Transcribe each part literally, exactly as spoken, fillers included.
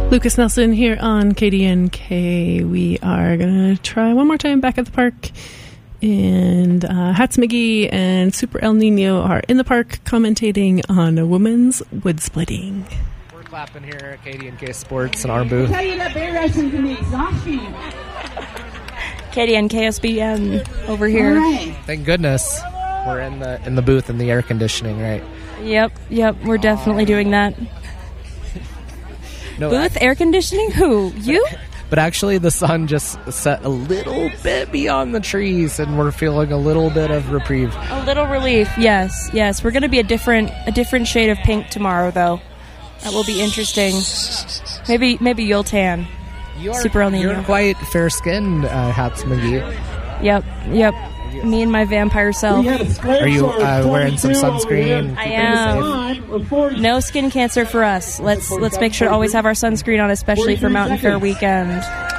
Lucas Nelson here on K D N K. We are going to try one more time back at the park. And uh, Hats McGee and Super El Nino are in the park commentating on a woman's wood splitting. We're clapping here at K D N K Sports in our booth. I tell you that bear wrestling can be exhausting. K D N K S B M over here. Right. Thank goodness we're in the in the booth in the air conditioning, right? Yep, yep, we're definitely doing that. No, Booth I, air conditioning? Who? You? But actually the sun just set a little bit beyond the trees and we're feeling a little bit of reprieve. A little relief, yes, yes. We're going to be a different a different shade of pink tomorrow, though. That will be interesting. Maybe maybe you'll tan. You're, Super El Nino. You're quite fair-skinned, uh, Hats McGee. Yep, yep. Me and my vampire self. Are you uh, wearing some sunscreen? I am. No skin cancer for us. Let's let's make sure to always have our sunscreen on, especially for Mountain Fair weekend.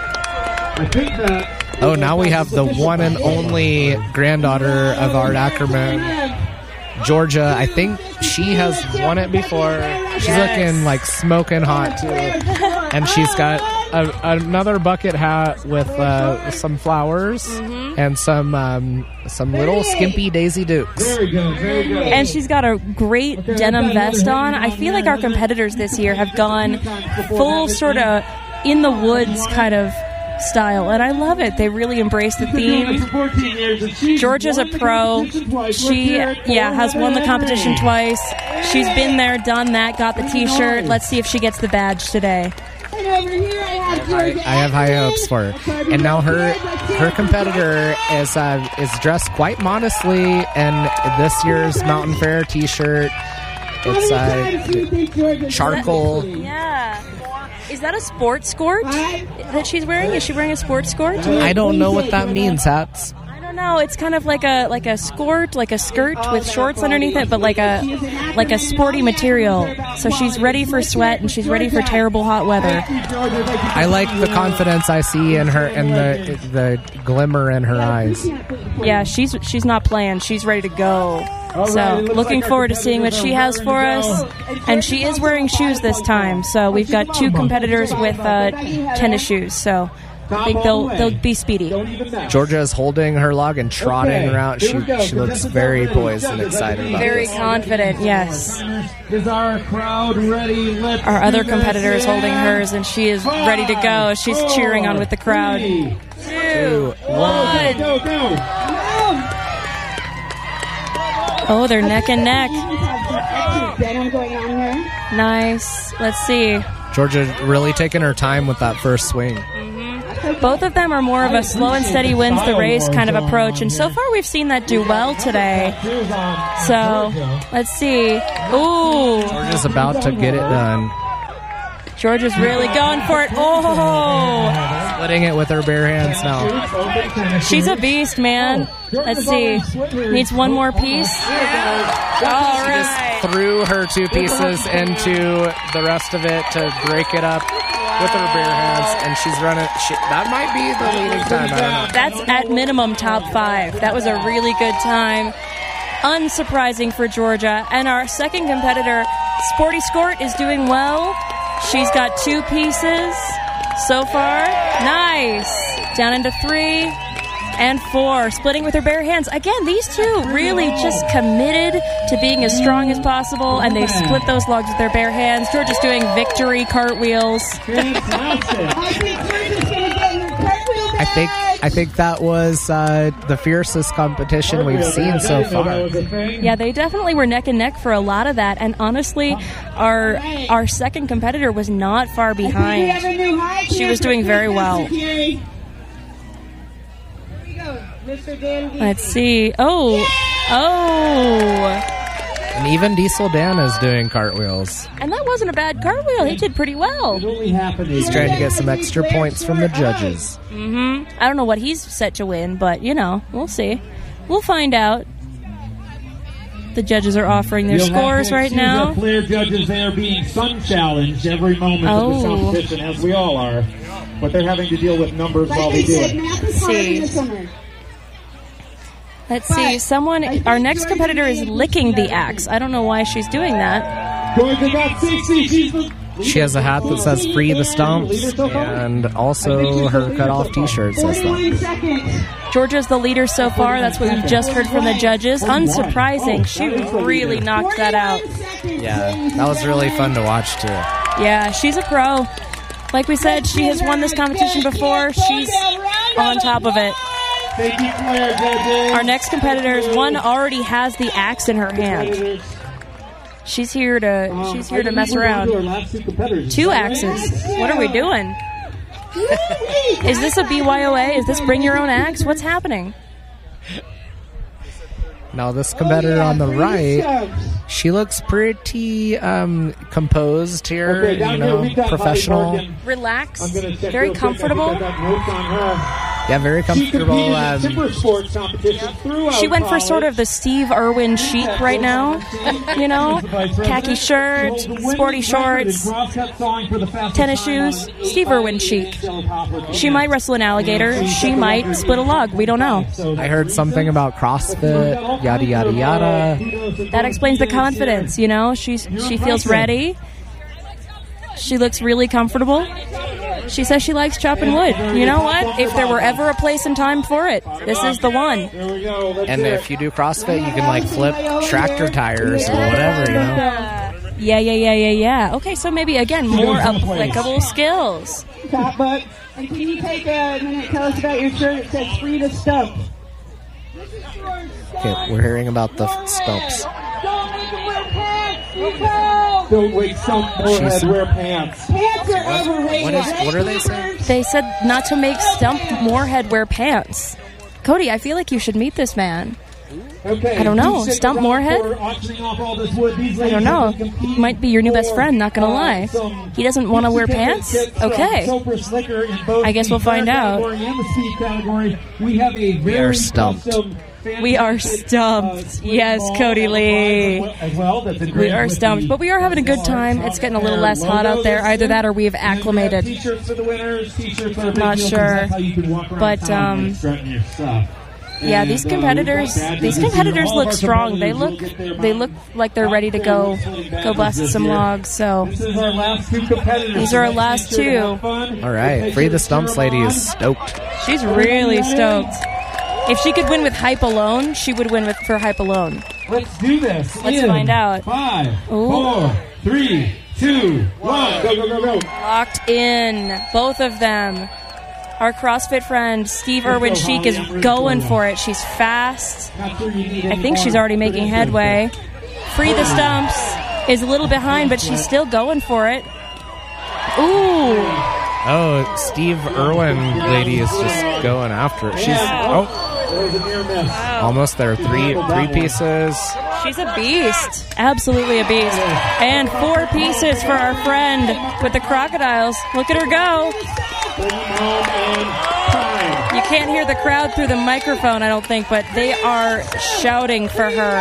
Oh, now we have the one and only granddaughter of Art Ackerman, Georgia. I think she has won it before. She's Yes. looking like smoking hot, too. And she's got a, another bucket hat with uh, some flowers Mm-hmm. and some um, some little skimpy Daisy Dukes. Very good, very good. And she's got a great denim vest on. I feel like our competitors this year have gone full sort of in the woods kind of style, and I love it. They really embrace the theme. Georgia's a pro. She, yeah, has won the competition twice. She's been there, done that, got the t-shirt. Let's see if she gets the badge today. And over here I have I, I have high hopes for her. And now her her competitor is uh, is dressed quite modestly in this year's Mountain Fair t-shirt. It's uh, charcoal. Yeah. Is that a sports skirt that she's wearing? Is she wearing a sports skirt? I don't know what that means, Hats. I don't know. It's kind of like a like a skirt, like a skirt with shorts underneath it, but like a like a sporty material. So she's ready for sweat and she's ready for terrible hot weather. I like the confidence I see in her and the the glimmer in her eyes. Yeah, she's she's not playing. She's ready to go. So looking forward to seeing what she has for us. And she is wearing shoes this time. So we've got two competitors with uh, tennis shoes. So I think they'll they'll be speedy. Georgia is holding her log and trotting around. She she looks very poised and excited about Very this. confident, yes. Is our crowd ready? Let's Our other do competitor this. is holding hers, and she is ready to go. She's cheering on with the crowd. Two, one. Go, go. Oh, they're neck and neck. Denim going on here. Nice. Let's see. Georgia really taking her time with that first swing. Both of them are more of a slow and steady wins the race kind of approach, and so far we've seen that do well today. So, let's see. Ooh, Georgia's about to get it done. Georgia's really going for it. Oh, Splitting it with her bare hands now. she's a beast, man. Let's see. Needs one more piece. All right. Threw her two pieces into the rest of it to break it up with her bare hands, and she's running. She, that might be the leading time. I don't know. That's at minimum top five. That was a really good time. Unsurprising for Georgia. And our second competitor, Sporty Skort, is doing well. She's got two pieces so far. Nice. Down into three and four. Splitting with her bare hands. Again, these two really just committed to being as strong as possible, and they split those logs with their bare hands. Georgia's doing victory cartwheels. I think I think that was uh, the fiercest competition we've seen so far. Yeah, they definitely were neck and neck for a lot of that, and honestly, our our second competitor was not far behind. She was doing very well. Let's see. Oh, oh. And even Diesel Dan is doing cartwheels. And that wasn't a bad cartwheel. He did pretty well. He's trying to get some extra points from the judges. Mm-hmm. I don't know what he's set to win, but, you know, we'll see. We'll find out. The judges are offering their You'll scores right now. The clear judges, they are being sun challenged every moment Oh. of the competition, as we all are. But they're having to deal with numbers while they do it. See. Let's see. Someone, our next competitor is licking the axe. I don't know why she's doing that. Georgia got sixty. She's the She has a hat that says "Free the Stumps," and also her cutoff T-shirt says that. Georgia's the leader so far. That's what we've just heard from the judges. Unsurprising. She really knocked that out. Yeah, that was really fun to watch, too. Yeah, she's a pro. Like we said, she has won this competition before. She's on top of it. Our next competitor's one already has the axe in her hand. She's here to she's here to mess around. Two axes. What are we doing? Is this a B Y O A? Is this bring your own axe? What's happening? Now this competitor on the right, she looks pretty um, composed here, okay, you know, here professional. Relaxed, very comfortable. Yeah, very comfortable. Um, she went for sort of the Steve Irwin chic right now. You know, khaki shirt, sporty shorts, tennis shoes. Steve Irwin chic. She might wrestle an alligator. She might split a log. We don't know. I heard something about CrossFit, yada, yada, yada. That explains the confidence, you know. She's, she feels ready. She looks really comfortable. She says she likes chopping wood. You know what? If there were ever a place and time for it, this is the one. And if you do CrossFit, you can, like, flip tractor tires or whatever, you know? Yeah, yeah, yeah, yeah, yeah. Okay, so maybe, again, more applicable skills. Top butt. And can you take a minute, tell us about your shirt? It says "Free the Stump." Okay, we're hearing about the stumps. Don't make them wear pants. You go. Don't wait, some forehead wear pants. Pants are overrated. What is? What are they saying? They said not to make Stump Moorhead wear pants. Cody, I feel like you should meet this man. Okay, I don't know. Stump Moorhead? I don't know. Might be your new best friend, not gonna lie. He doesn't want to wear pants? Okay. I guess we'll find out. We have a We are stumped. We are stumped. Yes, Cody Lee. We are stumped. But we are having a good time. It's getting a little less hot out there. Either that or we have acclimated. Not sure. But, um... yeah, these competitors, these competitors look strong. They look, they look like they're ready to go, go bust some logs. So these are our last two. All right, Free the Stumps lady is stoked. She's really stoked. If she could win with hype alone, she would win with for hype alone. Let's do this. Let's find out. Five, Ooh. four, three, two, one. Go, go, go, go. Locked in, both of them. Our CrossFit friend, Steve Irwin Chic, is going for it. She's fast. I think she's already making headway. Free the Stumps is a little behind, but she's still going for it. Ooh. Oh, Steve Irwin lady is just going after it. She's oh, almost there. Three three pieces. She's a beast. Absolutely a beast. And four pieces for our friend with the crocodiles. Look at her go. You can't hear the crowd through the microphone, I don't think, but they are shouting for her.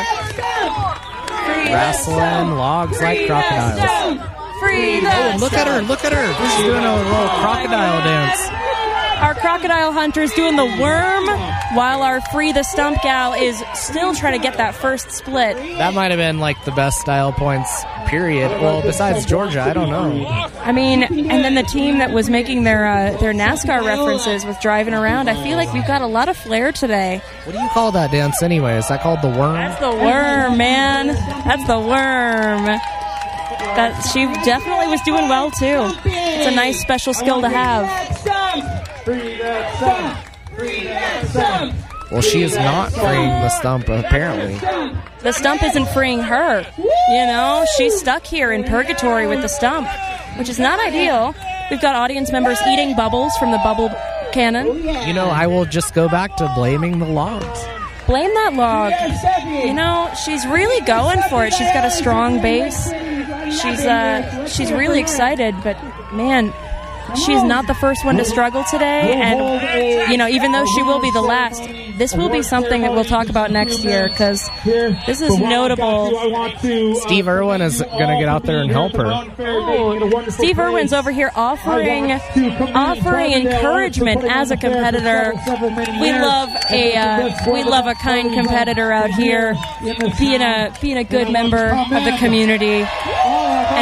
Wrestling logs like crocodiles. Free the Oh, look at her, look at her. She's doing a little crocodile dance. Our crocodile hunter's doing the worm, while our Free the Stump gal is still trying to get that first split. That might have been like the best style points, period. Well, besides Georgia, I don't know. I mean, and then the team that was making their uh, their NASCAR references with driving around, I feel like we've got a lot of flair today. What do you call that dance anyway? Is that called the worm? That's the worm, man. That's the worm. That she definitely was doing well too. It's a nice special skill to have. Well, she is not freeing the stump, apparently. The stump isn't freeing her. You know, she's stuck here in purgatory with the stump, which is not ideal. We've got audience members eating bubbles from the bubble cannon. You know, I will just go back to blaming the logs. Blame that log. You know, she's really going for it. She's got a strong base. She's uh, she's really excited, but man, she's not the first one to struggle today. And, you know, even though she will be the last, this will be something that we'll talk about next year because this is notable. Steve Irwin is going to get out there and help her. Oh, Steve Irwin's over here offering offering encouragement as a competitor. We love a uh, we love a kind competitor out here, being a being a good member of the community. And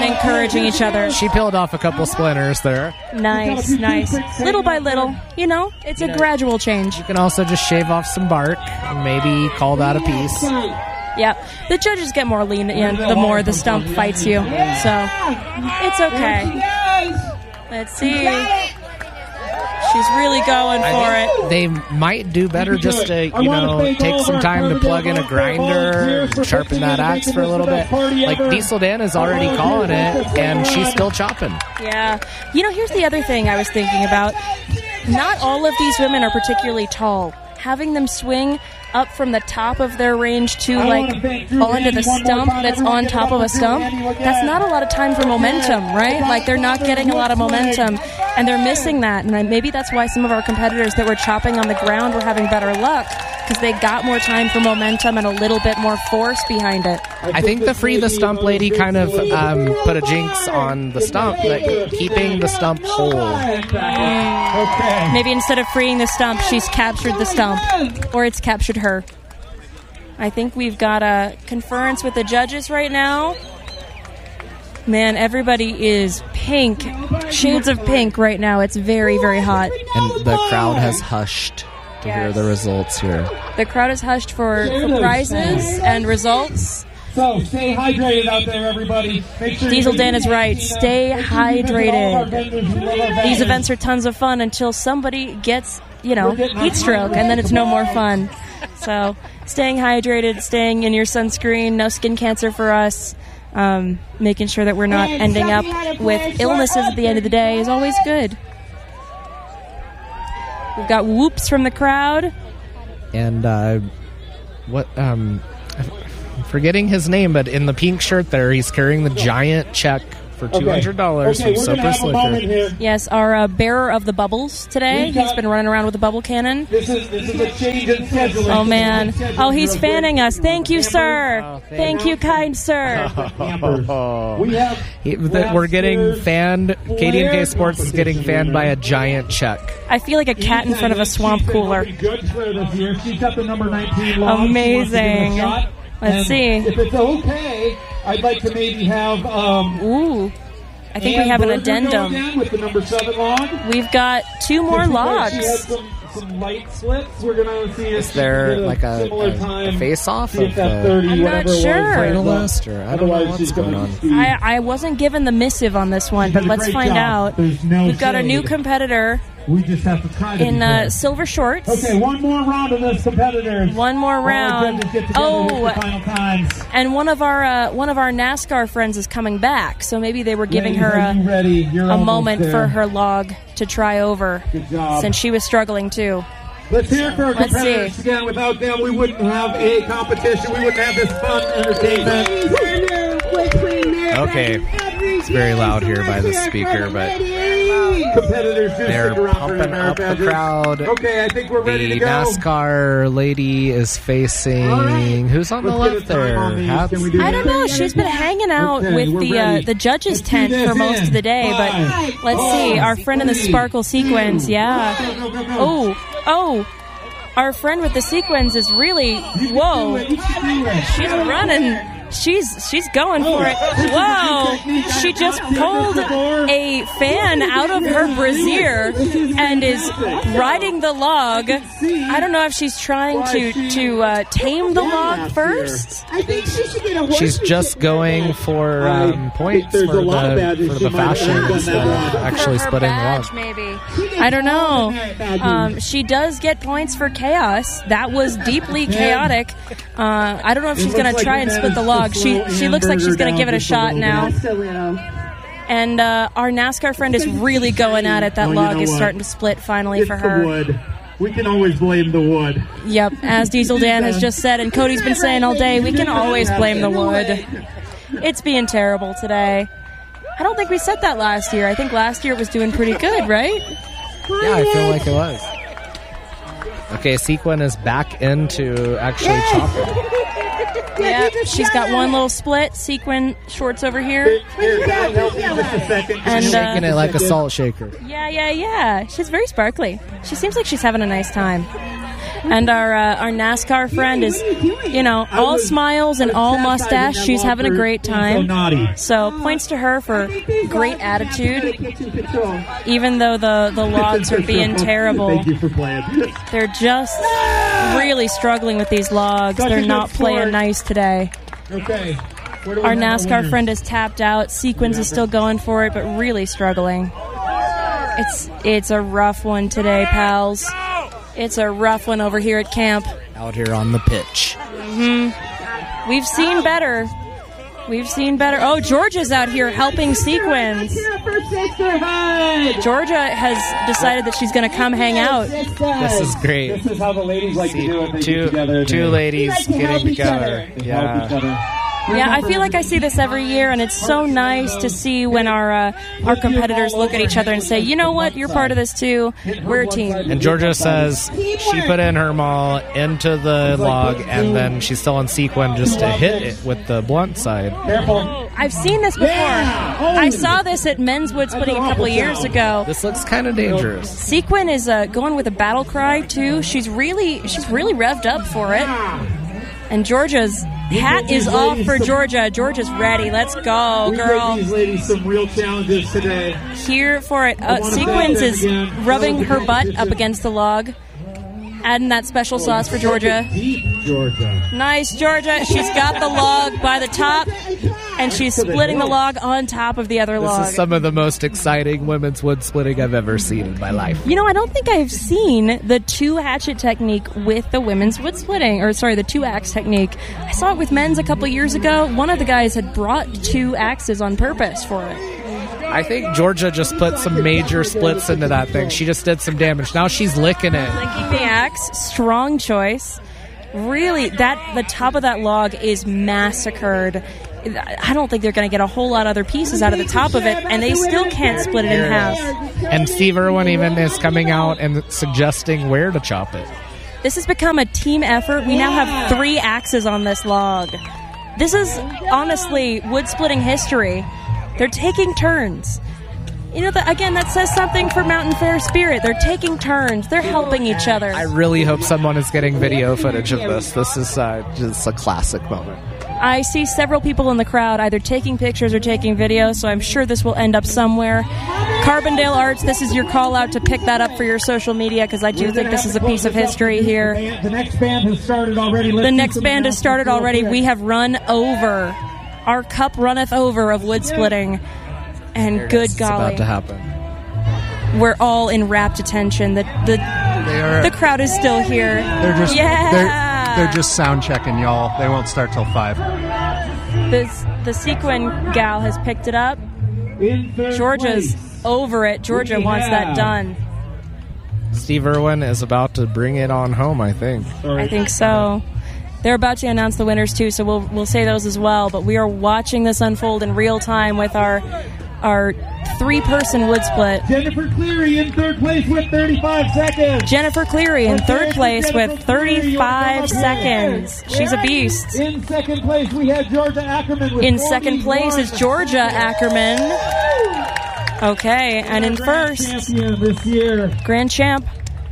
and encouraging each other. She peeled off a couple splinters there. Nice, nice. Little by little, you know, it's a gradual change. You can also just shave off some bark and maybe call that a piece. Yep. The judges get more lenient the more the stump fights you. So, it's okay. Let's see. She's really going for it. They might do better just to, you know, take some time to plug in a grinder, sharpen that axe for a little bit. Like Diesel Dan is already calling it, and she's still chopping. Yeah. You know, here's the other thing I was thinking about. Not all of these women are particularly tall. Having them swing up from the top of their range to, like, onto the stump that's on top of a stump, that's not a lot of time for momentum, right? Like, they're not getting a lot of momentum, and they're missing that. And maybe that's why some of our competitors that were chopping on the ground were having better luck, because they got more time for momentum and a little bit more force behind it. I think the free the stump lady kind of um, put a jinx on the stump, but keeping the stump whole. Mm. Maybe instead of freeing the stump, she's captured the stump, or it's captured her. I think we've got a conference with the judges right now. Man, everybody is pink, shades of pink right now. It's very, very hot. And the crowd has hushed to Yes. hear the results here. The crowd is hushed for, for prizes and results. So stay hydrated out there, everybody. Make sure Diesel you- Dan is right. Stay hydrated. These These events are tons of fun until somebody gets, you know, heat stroke, and then it's no more fun. So staying hydrated, staying in your sunscreen, no skin cancer for us, um, making sure that we're not ending up with illnesses at the end of the day is always good. We've got whoops from the crowd. And uh, what? Um, I'm forgetting his name, but in the pink shirt there, he's carrying the giant check for two hundred dollars Okay, from we're gonna Soper have a moment Slicker. here. Yes, our uh, bearer of the bubbles today. We've got- He's been running around with a bubble cannon. This is this is a change in scheduling. Oh, man. This is a scheduling Oh, he's real fanning quick. us. Thank you, sir. Oh, thank Thank you, kind sir. Campers. We have He, that we're getting Last fanned. K D N K player Sports is getting fanned by a giant check. I feel like a cat in front of a swamp cooler. Good for this year. She's got the number nineteen log. She wants to give it a Amazing. shot. Let's And see. If it's okay, I'd like to maybe have. Um, Ooh. I think we Ann have an Berger go addendum. again with the number seven log. We've got two more She had logs. some, some light slits. We're gonna see if Is there she can like get a, similar a, time. a face-off See if of that the thirty, I'm not whatever it was, sure. right, finalist, or I don't know otherwise what's she's going gonna on. see- I, I wasn't given the missive on this one, She but did a let's great find job. out. There's no We've got a new shade. competitor We just have to try to in be uh, fair. silver shorts. Okay, one more round of this, competitors. One more All our round. judges get together Oh. with the final times. And one of our uh, one of our NASCAR friends is coming back, so maybe they were giving Ladies, her are you a, ready? You're a almost moment there. for her log to try over, Good job. since she was struggling too. Let's hear it for our Let's competitors see. again. Without them, we wouldn't have a competition. We wouldn't have this fun entertainment. Okay. It's very loud here by the speaker, but Competitors, do they're stick around for pumping your up the badges. crowd. Okay, I think we're ready The to go. NASCAR lady is facing. All right. Who's on the Let's left get a time on there? these. Hats? Can we do I that? don't know. She's been hanging out Okay, with we're the uh, ready. the judges' Let's do tent this for most in. of the day, but Five, let's see. four, Our friend in the three, sparkle sequins, two. yeah. Go, go, go, go. Oh, oh. Our friend with the sequins is really, You can whoa. do it. You can do it. She's running. She's she's going for it. Whoa! She just pulled a fan out of her brassiere and is riding the log. I don't know if she's trying to to uh, tame the log first. I think she should get a horse. She's just going for um, points for there's a lot of the, badges for she the might have fashion done instead that of on. actually For her splitting the badge, log. maybe. I don't know. Um, she does get points for chaos. That was deeply chaotic. Uh, I don't know if she's going to try and split the log. She she looks like she's going to give it a shot now. Just a little. And uh, our NASCAR friend is really going at it. That Oh, you log know is what? starting to split finally It's for the her. wood. We can always blame the wood. Yep, as Diesel Dan has just said, and Cody's been saying all day, we can always blame the wood. It's being terrible today. I don't think we said that last year. I think last year it was doing pretty good, right? Yeah, I feel like it was. Okay, Sequin is back into actually chopping. Yeah, she's got one little split. Sequin shorts over here. Here, can I help you just a second? And, uh, Shaking it like a salt shaker. Yeah, yeah, yeah. She's very sparkly. She seems like she's having a nice time. And our uh, our NASCAR friend is, you know, all smiles and all mustache. She's having a great time. So points to her for great attitude, even though the, the logs are being terrible. Thank you for playing. They're just really struggling with these logs. They're not playing nice today. Okay. Our NASCAR friend is tapped out. Sequins is still going for it, but really struggling. It's it's a rough one today, pals. It's a rough one over here at camp. Out here on the pitch. Mm-hmm. We've seen better. We've seen better. Oh, Georgia's out here helping Sequins. Georgia has decided that she's going to come hang out. This is great. This is how the ladies like See, to do it. They two get together. two They- ladies like to help getting each together. they Yeah. help each other. Yeah, I feel like I see this every year, and it's so nice to see when our uh, our competitors look at each other and say, you know what, you're part of this too. We're a team. And Georgia says she put in her maul into the log, and then she's still in sequin just to hit it with the blunt side. Careful. I've seen this before. I saw this at men's wood splitting a couple of years ago. This looks kind of dangerous. Sequin is uh, going with a battle cry too. She's really she's really revved up for it. And Georgia's hat is off for Georgia. Georgia's ready. Let's go, We girl. gave these ladies some real challenges today. Here for it. Uh, Sequins is rubbing her butt up against the log. Adding that special sauce for Georgia. Deep Georgia. Nice, Georgia. She's got the log by the top, and she's splitting the log on top of the other This log. is some of the most exciting women's wood splitting I've ever seen in my life. You know, I don't think I've seen the two hatchet technique with the women's wood splitting, or sorry, the two axe technique. I saw it with men's a couple years ago. One of the guys had brought two axes on purpose for it. I think Georgia just put some major splits into that thing. She just did some damage. Now she's licking it. Licking the axe, strong choice. Really, that the top of that log is massacred. I don't think they're going to get a whole lot of other pieces out of the top of it, and they still can't split it in half. And Steve Irwin even is coming out and suggesting where to chop it. This has become a team effort. We now have three axes on this log. This is honestly wood splitting history. They're taking turns. You know, the, again, that says something for Mountain Fair spirit. They're taking turns. They're helping each other. I really hope someone is getting video footage of this. This is uh, just a classic moment. I see several people in the crowd either taking pictures or taking videos, so I'm sure this will end up somewhere. Carbondale Arts, this is your call out to pick that up for your social media, because I do think this is a piece of history here. The next band has started already. Let's The do next some band has started announcements real already. quick. We have run over. Our cup runneth over of wood splitting. And good It's about golly, to happen. we're all in rapt attention. The the, They are. the crowd is still here. They're just. Yeah. They're, they're just sound checking, y'all. They won't start till five. This, the sequin gal has picked it up. In third Georgia's place. over it. Georgia We wants that have- done. Steve Irwin is about to bring it on home, I think. Sorry. I think so. They're about to announce the winners too, so we'll we'll say those as well. But we are watching this unfold in real time with our our three-person wood split. Jennifer Cleary in third place with thirty-five seconds. Jennifer Cleary in third place with thirty-five Cleary. seconds. She's a beast. In second place, we have Georgia Ackerman with In second place is forty-one. Georgia Ackerman. Okay, and in Grand first, champion this year, grand champ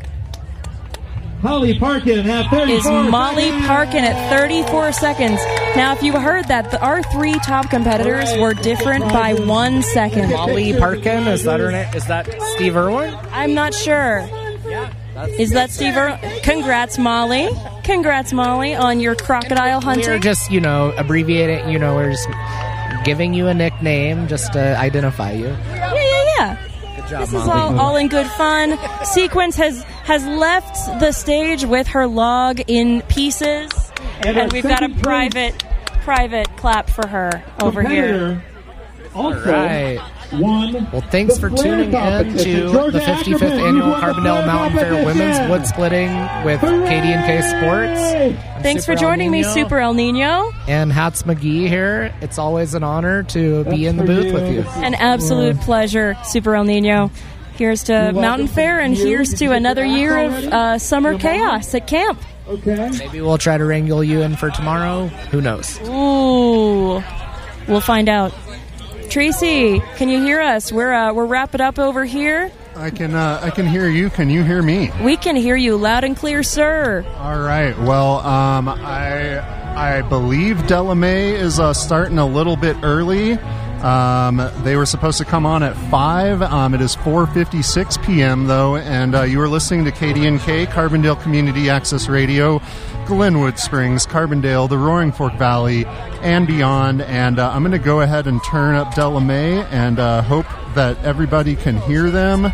Holly Parkin at thirty-four is Molly seconds. Parkin at thirty-four seconds. Now, if you heard that, the, our three top competitors were different by one second. Molly Parkin, is that her name? Is that Steve Irwin? I'm not sure. Is that Steve Ir- Congrats, Molly. Congrats, Molly, on your crocodile We're hunting. just, you know, abbreviating, you know, we're just giving you a nickname just to identify you. Yeah, yeah, yeah. Good job, This is Molly. all, all in good fun. Sequence has has left the stage with her log in pieces, And and, our we've got a second private private clap for her over here. Competitor Also Right. won. Well, thanks the for Flair tuning in competition. to Georgia the fifty-fifth Ackerman, Annual who won the Carbondale Flair Mountain Fair competition. Women's Wood Splitting with K D and K Sports. Hooray! I'm Thanks Super for joining El me, Nino Super El Nino. And Hats McGee here. It's always an honor to be in the for booth you. with you. An absolute pleasure, Super El Nino. Here's to welcome. Mountain Fair, and You- here's did to you get another the year back of already? uh, summer Your chaos at camp. Okay. Maybe we'll try to wrangle you in for tomorrow. Who knows? Ooh, we'll find out. Tracy, can you hear us? We're uh, we're wrapping up over here. I can uh, I can hear you. Can you hear me? We can hear you loud and clear, sir. All right. Well, um, I I believe Delamay is uh, starting a little bit early. Um, they were supposed to come on at five. Um, it is four fifty-six p.m. though, and uh, you are listening to K D N K, Carbondale Community Access Radio, Glenwood Springs, Carbondale, the Roaring Fork Valley, and beyond. And uh, I'm going to go ahead and turn up Delamay and uh, hope that everybody can hear them.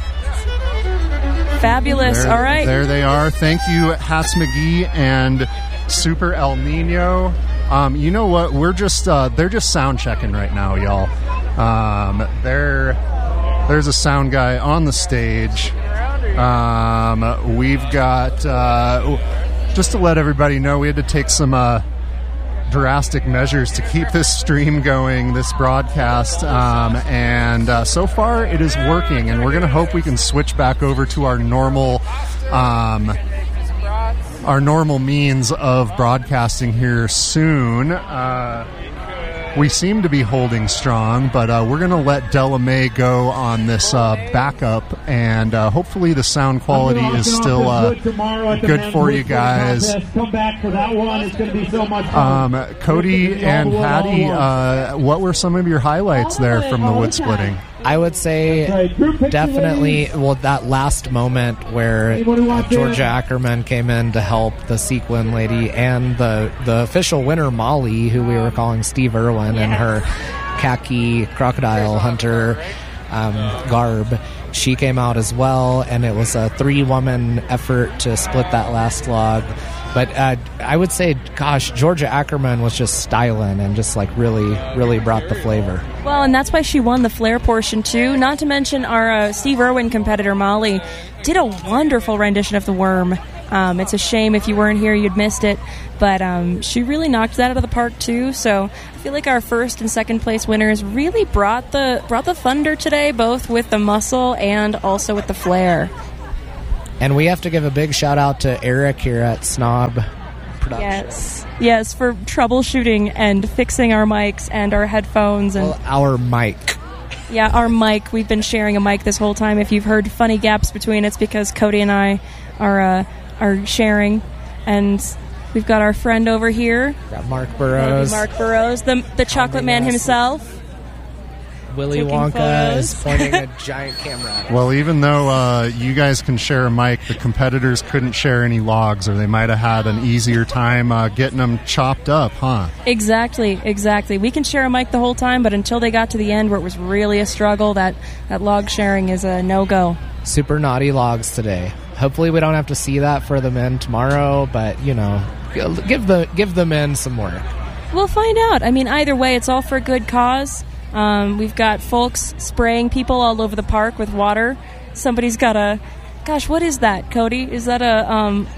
Fabulous. There, All right. There they are. Thank you, Hats McGee and Super El Nino. Um, you know what? We're just uh, they're just sound checking right now, y'all. Um, there, there's a sound guy on the stage. Um, we've got uh, just to let everybody know, we had to take some uh, drastic measures to keep this stream going, this broadcast, um, and uh, so far it is working. And we're going to hope we can switch back over to our normal. Um, our normal means of broadcasting here soon. Uh, we seem to be holding strong, but uh, we're going to let Delamay go on this uh, backup, and uh, hopefully the sound quality is still uh, good for you guys. Come back for that one. It's going to be so much fun. Um, Cody and Hattie, uh, what were some of your highlights there from the wood splitting? I would say definitely, well, that last moment where uh, Georgia Ackerman came in to help the sequin lady, and the, the official winner, Molly, who we were calling Steve Irwin, yeah. and her khaki crocodile hunter um, garb. She came out as well, and it was a three-woman effort to split that last log. But uh, I would say, gosh, Georgia Ackerman was just styling and just like really, really brought the flavor. Well, and that's why she won the flair portion too. Not to mention our uh, Steve Irwin competitor, Molly, did a wonderful rendition of The Worm. Um, it's a shame if you weren't here, you'd missed it. But um, she really knocked that out of the park too. So I feel like our first and second place winners really brought the brought the thunder today, both with the muscle and also with the flair. And we have to give a big shout out to Eric here at Snob Productions. Yes, yes, for troubleshooting and fixing our mics and our headphones and well, our mic. Yeah, our mic. We've been sharing a mic this whole time. If you've heard funny gaps between, it's because Cody and I are uh, are sharing, and we've got our friend over here. Got Mark Burrows. Mark Burrows, the the chocolate man himself. Willy Wonka photos. Is pointing a giant camera at us. Well, even though uh, you guys can share a mic, the competitors couldn't share any logs, or they might have had an easier time uh, getting them chopped up, huh? Exactly, exactly. We can share a mic the whole time, but until they got to the end where it was really a struggle, that, that log sharing is a no-go. Super naughty logs today. Hopefully we don't have to see that for the men tomorrow, but, you know, give the, give the men some work. We'll find out. I mean, either way, it's all for a good cause. Um, we've got folks spraying people all over the park with water. Somebody's got a... Gosh, what is that, Cody? Is that a... Um,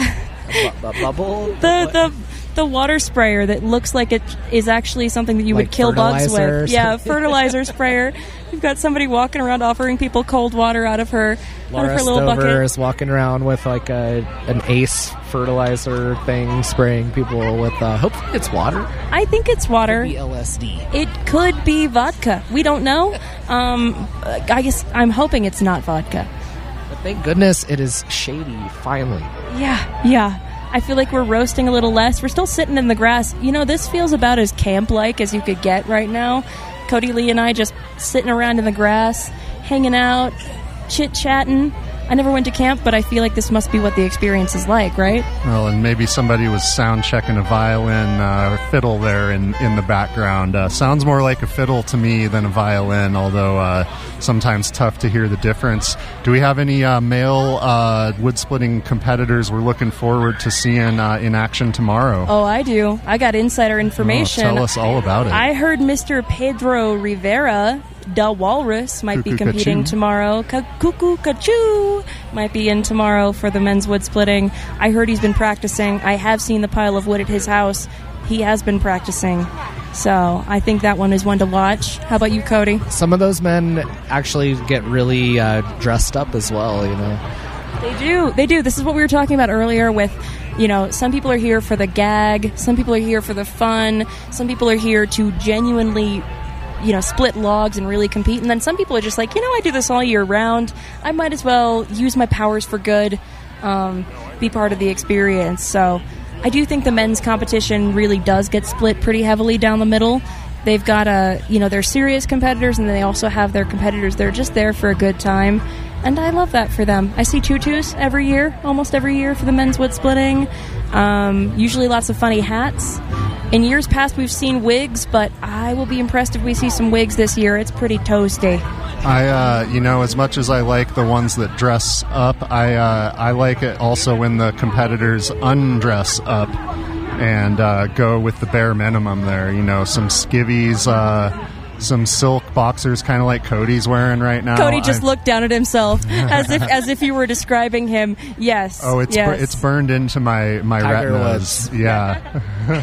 a bu- bubble? the, the the water sprayer that looks like it is actually something that you like would kill bugs with. Yeah, fertilizer sprayer. We've got somebody walking around offering people cold water out of her, Laura out of her little Stover bucket. is walking around with like a an Ace fertilizer thing, spraying people with. Uh, hopefully, it's water. I think it's water. Could be L S D. It could be vodka. We don't know. Um, I guess I'm hoping it's not vodka. But thank goodness it is shady. Finally. Yeah, yeah. I feel like we're roasting a little less. We're still sitting in the grass. You know, this feels about as camp-like as you could get right now. Cody Lee and I just sitting around in the grass, hanging out, chit-chatting. I never went to camp, but I feel like this must be what the experience is like, right? Well, and maybe somebody was sound checking a violin uh, or fiddle there in, in the background. Uh, sounds more like a fiddle to me than a violin, although uh, sometimes tough to hear the difference. Do we have any uh, male uh, wood-splitting competitors we're looking forward to seeing uh, in action tomorrow? Oh, I do. I got insider information. Oh, tell us all about it. I heard Mister Pedro Rivera, Da Walrus, might Cuckoo be competing Cachoo. tomorrow. Cuckoo Cachoo might be in tomorrow for the men's wood splitting. I heard he's been practicing. I have seen the pile of wood at his house. He has been practicing. So I think that one is one to watch. How about you, Cody? Some of those men actually get really uh, dressed up as well, you know. They do. They do. This is what we were talking about earlier with, you know, some people are here for the gag. Some people are here for the fun. Some people are here to genuinely you know, split logs and really compete. And then some people are just like, you know, I do this all year round. I might as well use my powers for good, um, be part of the experience. So I do think the men's competition really does get split pretty heavily down the middle. They've got a, you know, they're serious competitors, and then they also have their competitors. They're just there for a good time. And I love that for them. I see tutus every year, almost every year for the men's wood splitting. Um, usually lots of funny hats. In years past, we've seen wigs, but I will be impressed if we see some wigs this year. It's pretty toasty. I, uh, you know, as much as I like the ones that dress up, I, uh, I like it also when the competitors undress up and uh, go with the bare minimum there. You know, some skivvies, uh, some silk boxers, kind of like Cody's wearing right now. Cody just I, looked down at himself as if as if you were describing him. Yes. Oh, it's yes. bur- it's burned into my my Tiger retinas. Woods. Yeah.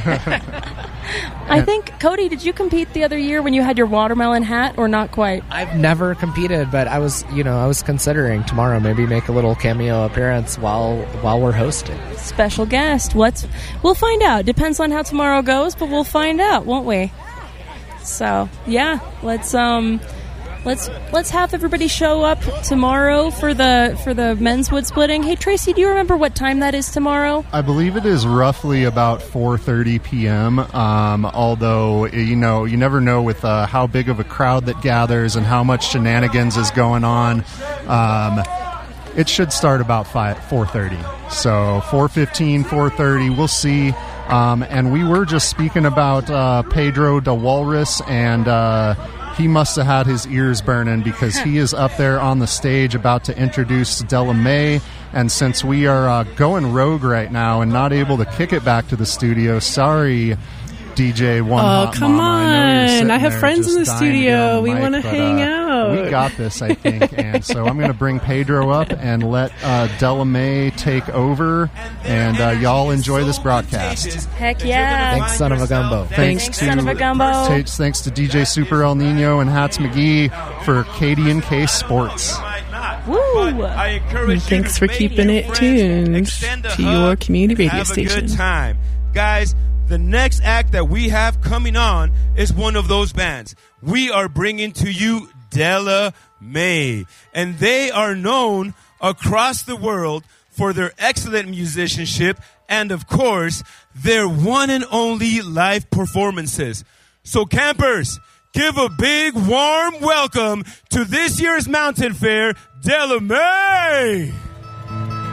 I think, Cody, did you compete the other year when you had your watermelon hat, or not quite? I've never competed, but I was, you know, I was considering tomorrow maybe make a little cameo appearance while while we're hosting. Special guest. Let's we'll find out. Depends on how tomorrow goes, but we'll find out, won't we? So yeah, let's um, let's let's have everybody show up tomorrow for the for the men's wood splitting. Hey Tracy, do you remember what time that is tomorrow? I believe it is roughly about four thirty p.m. Um, although you know you never know with uh, how big of a crowd that gathers and how much shenanigans is going on. Um, it should start about five four thirty. So four fifteen, four thirty. We'll see. Um, and we were just speaking about uh, Pedro de Walrus, and uh, he must have had his ears burning because he is up there on the stage about to introduce Della May. And since we are uh, going rogue right now and not able to kick it back to the studio, sorry, D J One Oh, Hot come Mama. I know you're on. sitting I have there friends in just the dying to get studio. on the We mic, wanna but, hang uh, out. We got this, I think. And so I'm going to bring Pedro up and let uh, Della May take over. And uh, y'all enjoy this broadcast. Heck yeah! Thanks, son of a gumbo. Thanks, Thanks, to, son of a gumbo. Thanks, thanks to D J Super El Nino and Hats McGee for Katie and K Sports. Woo! And thanks for keeping it tuned to your community radio have a station. good time. Guys, the next act that we have coming on is one of those bands. We are bringing to you Della May. And they are known across the world for their excellent musicianship and, of course, their one and only live performances. So, campers, give a big, warm welcome to this year's Mountain Fair, Della May!